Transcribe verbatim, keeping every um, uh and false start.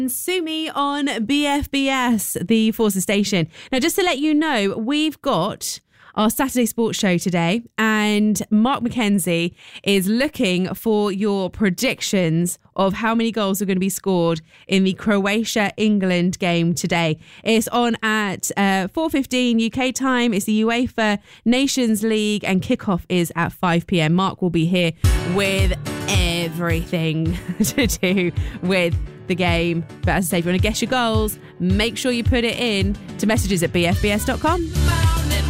Sumi on B F B S, the Forces Station. Now, just to let you know, we've got our Saturday sports show today, and Mark McKenzie is looking for your predictions of how many goals are going to be scored in the Croatia-England game today. It's on at uh, four fifteen U K time. It's the UEFA Nations League, and kickoff is at five p.m. Mark will be here with everything to do with the game. But as I say, if you want to guess your goals, make sure you put it in to messages at b f b s dot com.